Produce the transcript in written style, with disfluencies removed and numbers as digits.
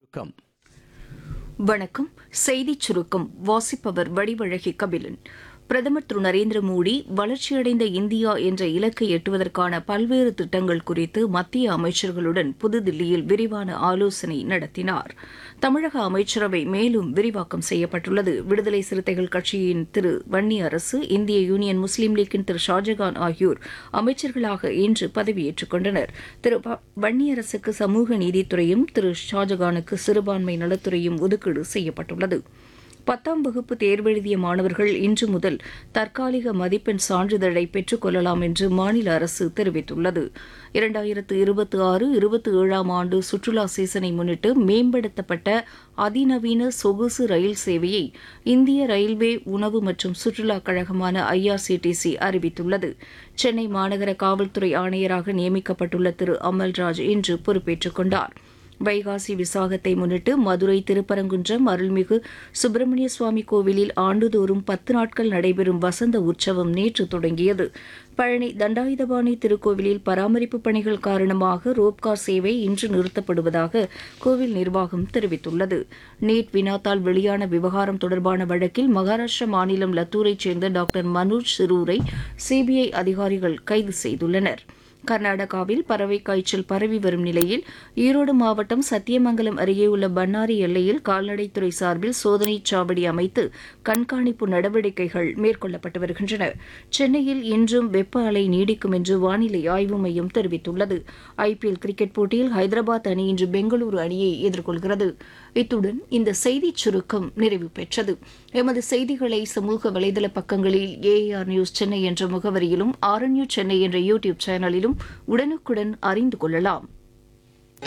Come வணக்கம். செய்திச் சுருக்கம் வாசிப்பவர் வடிவழகி கபிலன். பிரதமர் திரு நரேந்திர மோடி வளர்ச்சியடைந்த இந்தியா என்ற இலக்கை எட்டுவதற்கான பல்வேறு திட்டங்கள் குறித்து மத்திய அமைச்சர்களுடன் புதுதில்லியில் விரிவான ஆலோசனை நடத்தினார். தமிழக அமைச்சரவை மேலும் விரிவாக்கம் செய்யப்பட்டுள்ளது. விடுதலை சிறுத்தைகள் கட்சியின் திரு வன்னியரசு, இந்திய யூனியன் முஸ்லீம் லீக்கின் திரு ஷாஜகான் ஆகியோர் அமைச்சர்களாக இன்று பதவியேற்றுக் கொண்டனர். திரு வன்னியரசுக்கு சமூக நீதித்துறையும், திரு ஷாஜகானுக்கு சிறுபான்மை நலத்துறையும் ஒதுக்கீடு செய்யப்பட்டுள்ளது. 10ஆம் வகுப்பு தேர்வெழுதிய மாணவர்கள் இன்று முதல் தற்காலிக மதிப்பெண் சான்றிதழை பெற்றுக் கொள்ளலாம் என்று மாநில அரசு தெரிவித்துள்ளது. 2026-27ஆம் ஆண்டு சுற்றுலா சீசனை முன்னிட்டு மேம்படுத்தப்பட்ட அதிநவீன சொகுசு ரயில் சேவையை இந்திய ரயில்வே உணவு மற்றும் சுற்றுலாக் கழகமான IRCTC அறிவித்துள்ளது. சென்னை மாநகர காவல்துறை ஆணையராக நியமிக்கப்பட்டுள்ள திரு அமல்ராஜ் இன்று பொறுப்பேற்றுக் கொண்டார். வைகாசி விசாகத்தை முன்னிட்டு மதுரை திருப்பரங்குன்றம் அருள்மிகு சுப்பிரமணிய சுவாமி கோவிலில் ஆண்டுதோறும் 10 நாட்கள் நடைபெறும் வசந்த உற்சவம் நேற்று தொடங்கியது. பழனி தண்டாயுதபாணி திருக்கோவிலில் பராமரிப்பு பணிகள் காரணமாக ரோப்கார் சேவை இன்று நிறுத்தப்படுவதாக கோவில் நிர்வாகம் தெரிவித்துள்ளது. நீட் வினாத்தால் வெளியான விவகாரம் தொடர்பான வழக்கில் மகாராஷ்டிர மாநிலம் லத்தூரைச் சேர்ந்த டாக்டர் மனோஜ் சிரூரை CBI அதிகாரிகள் கைது செய்துள்ளனர். கர்நாடகாவில் பறவை காய்ச்சல் பரவி வரும் நிலையில் ஈரோடு மாவட்டம் சத்தியமங்கலம் அருகே உள்ள பன்னாரி எல்லையில் கால்நடைத்துறை சார்பில் சோதனைச் சாவடி அமைத்து கண்காணிப்பு நடவடிக்கைகள் மேற்கொள்ளப்பட்டு வருகின்றன. சென்னையில் இன்றும் வெப்ப அலை நீடிக்கும் என்று வானிலை ஆய்வு மையம் தெரிவித்துள்ளது. IPL கிரிக்கெட் போட்டியில் ஹைதராபாத் அணி இன்று பெங்களூரு அணியை எதிர்கொள்கிறது. இத்துடன் இந்த செய்திச் சுருக்கம் நிறைவு பெற்றது. எமது செய்திகளை சமூக வலைதள பக்கங்களில் AR நியூஸ் சென்னை என்ற முகவரியிலும், RNU சென்னை என்ற YouTube சேனலிலும் உடனுக்குடன் அறிந்து கொள்ளலாம்.